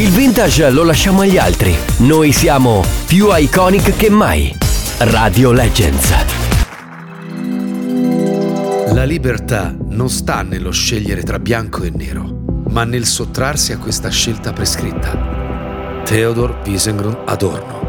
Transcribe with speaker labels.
Speaker 1: Il vintage lo lasciamo agli altri. Noi siamo più iconic che mai. Radio Legends.
Speaker 2: La libertà non sta nello scegliere tra bianco e nero, ma nel sottrarsi a questa scelta prescritta. Theodor Wiesengrund Adorno.